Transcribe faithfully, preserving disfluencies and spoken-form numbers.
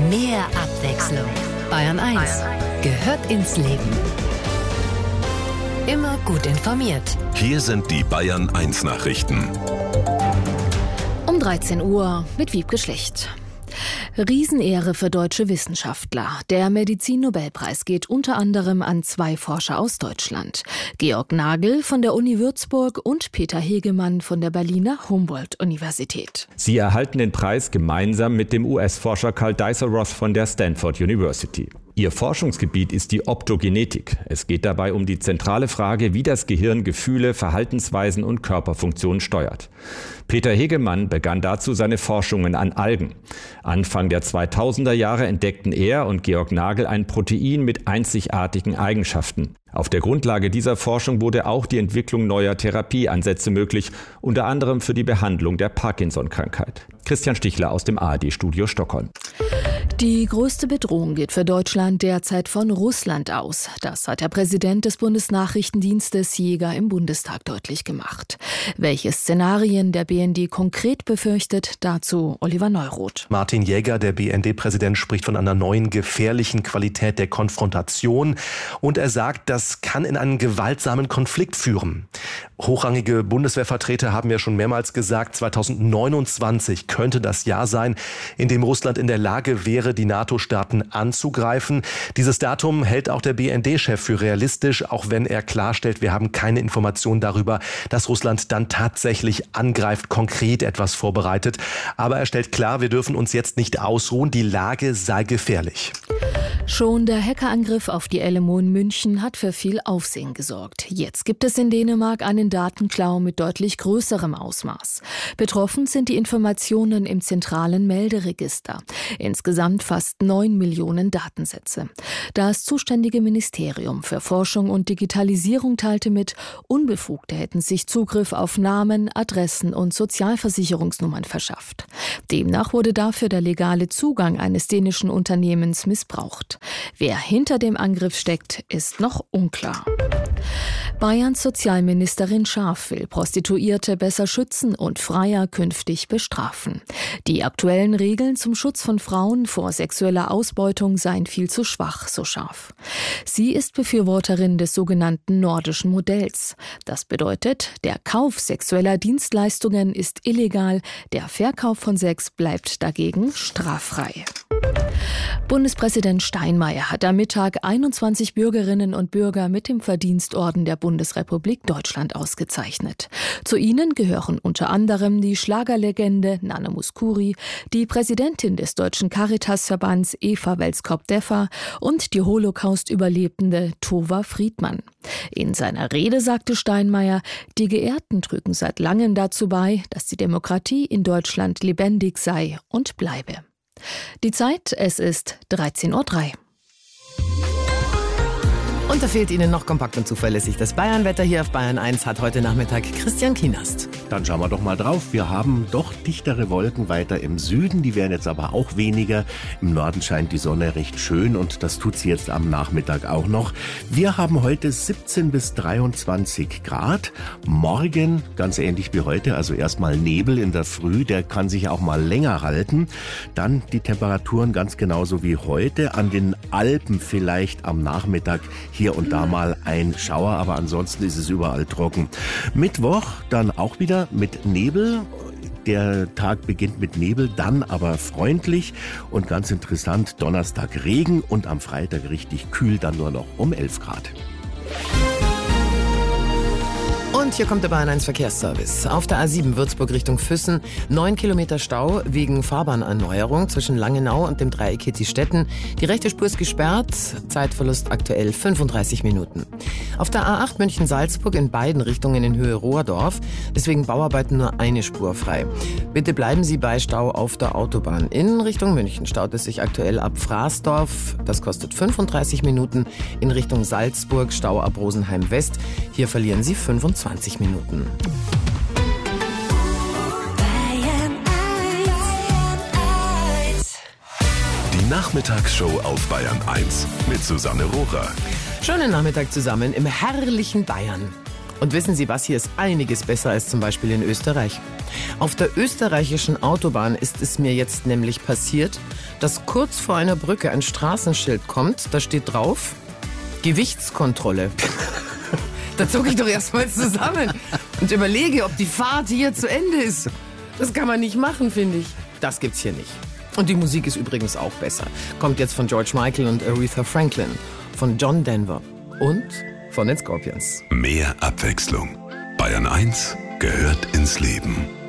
Mehr Abwechslung. Bayern eins gehört ins Leben. Immer gut informiert. Hier sind die Bayern eins Nachrichten. Um dreizehn Uhr mit Wiebke Schlecht. Riesenehre für deutsche Wissenschaftler. Der Medizin-Nobelpreis geht unter anderem an zwei Forscher aus Deutschland. Georg Nagel von der Uni Würzburg und Peter Hegemann von der Berliner Humboldt-Universität. Sie erhalten den Preis gemeinsam mit dem U S-Forscher Karl Deisseroth von der Stanford University. Ihr Forschungsgebiet ist die Optogenetik. Es geht dabei um die zentrale Frage, wie das Gehirn Gefühle, Verhaltensweisen und Körperfunktionen steuert. Peter Hegemann begann dazu seine Forschungen an Algen. Anfang der zweitausender Jahre entdeckten er und Georg Nagel ein Protein mit einzigartigen Eigenschaften. Auf der Grundlage dieser Forschung wurde auch die Entwicklung neuer Therapieansätze möglich, unter anderem für die Behandlung der Parkinson-Krankheit. Christian Stichler aus dem A R D-Studio Stockholm. Die größte Bedrohung geht für Deutschland derzeit von Russland aus. Das hat der Präsident des Bundesnachrichtendienstes Jäger im Bundestag deutlich gemacht. Welche Szenarien der B N D konkret befürchtet, dazu Oliver Neuroth. Martin Jäger, der B N D-Präsident, spricht von einer neuen gefährlichen Qualität der Konfrontation. Und er sagt, das kann in einen gewaltsamen Konflikt führen. Hochrangige Bundeswehrvertreter haben ja schon mehrmals gesagt, zweitausendneunundzwanzig könnte das Jahr sein, in dem Russland in der Lage wäre, die NATO-Staaten anzugreifen. Dieses Datum hält auch der B N D-Chef für realistisch, auch wenn er klarstellt, wir haben keine Informationen darüber, dass Russland dann tatsächlich angreift, konkret etwas vorbereitet. Aber er stellt klar, wir dürfen uns jetzt nicht ausruhen, die Lage sei gefährlich. Schon der Hackerangriff auf die L M U in München hat für viel Aufsehen gesorgt. Jetzt gibt es in Dänemark einen Datenklau mit deutlich größerem Ausmaß. Betroffen sind die Informationen im zentralen Melderegister. Insgesamt fast neun Millionen Datensätze. Das zuständige Ministerium für Forschung und Digitalisierung teilte mit, Unbefugte hätten sich Zugriff auf Namen, Adressen und Sozialversicherungsnummern verschafft. Demnach wurde dafür der legale Zugang eines dänischen Unternehmens missbraucht. Wer hinter dem Angriff steckt, ist noch unklar. Bayerns Sozialministerin Schaaf will Prostituierte besser schützen und Freier künftig bestrafen. Die aktuellen Regeln zum Schutz von Frauen vor sexueller Ausbeutung seien viel zu schwach, so Schaaf. Sie ist Befürworterin des sogenannten nordischen Modells. Das bedeutet, der Kauf sexueller Dienstleistungen ist illegal, der Verkauf von Sex bleibt dagegen straffrei. Bundespräsident Steinmeier hat am Mittag einundzwanzig Bürgerinnen und Bürger mit dem Verdienstorden der Bundesrepublik Deutschland ausgezeichnet. Zu ihnen gehören unter anderem die Schlagerlegende Nana Mouskouri, die Präsidentin des Deutschen Caritasverbands Eva Welskop-Deffer und die Holocaust-Überlebende Tova Friedmann. In seiner Rede sagte Steinmeier, die Geehrten trügen seit langem dazu bei, dass die Demokratie in Deutschland lebendig sei und bleibe. Die Zeit, es ist dreizehn Uhr drei. Und da fehlt Ihnen noch kompakt und zuverlässig das Bayernwetter hier auf Bayern eins, hat heute Nachmittag Christian Kienast. Dann schauen wir doch mal drauf. Wir haben doch dichtere Wolken weiter im Süden, die werden jetzt aber auch weniger. Im Norden scheint die Sonne recht schön und das tut sie jetzt am Nachmittag auch noch. Wir haben heute siebzehn bis dreiundzwanzig Grad. Morgen ganz ähnlich wie heute, also erstmal Nebel in der Früh, der kann sich auch mal länger halten. Dann die Temperaturen ganz genauso wie heute. An den Alpen vielleicht am Nachmittag hier und da mal ein Schauer, aber ansonsten ist es überall trocken. Mittwoch dann auch wieder mit Nebel. Der Tag beginnt mit Nebel, dann aber freundlich und ganz interessant, Donnerstag Regen und am Freitag richtig kühl, dann nur noch um elf Grad. Und hier kommt der Bayern eins Verkehrsservice. Auf der A sieben Würzburg Richtung Füssen neun Kilometer Stau wegen Fahrbahnerneuerung zwischen Langenau und dem Dreieck Hitzigstetten. Die rechte Spur ist gesperrt, Zeitverlust aktuell fünfunddreißig Minuten. Auf der A acht München-Salzburg in beiden Richtungen in Höhe Rohrdorf, deswegen Bauarbeiten nur eine Spur frei. Bitte bleiben Sie bei Stau auf der Autobahn. In Richtung München staut es sich aktuell ab Fraßdorf, das kostet fünfunddreißig Minuten. In Richtung Salzburg Stau ab Rosenheim West, hier verlieren Sie fünfundzwanzig Minuten. Die Nachmittagsshow auf Bayern eins mit Susanne Rohrer. Schönen Nachmittag zusammen im herrlichen Bayern. Und wissen Sie was, hier ist einiges besser als zum Beispiel in Österreich. Auf der österreichischen Autobahn ist es mir jetzt nämlich passiert, dass kurz vor einer Brücke ein Straßenschild kommt, da steht drauf, Gewichtskontrolle. Da zucke ich doch erstmal zusammen und überlege, ob die Fahrt hier zu Ende ist. Das kann man nicht machen, finde ich. Das gibt's hier nicht. Und die Musik ist übrigens auch besser. Kommt jetzt von George Michael und Aretha Franklin, von John Denver und von den Scorpions. Mehr Abwechslung. Bayern eins gehört ins Leben.